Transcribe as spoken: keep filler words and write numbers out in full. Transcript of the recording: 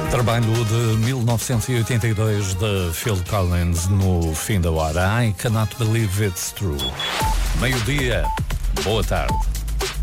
Trabalho de mil novecentos e oitenta e dois de Phil Collins no fim da hora. I cannot believe it's true. Meio-dia, boa tarde.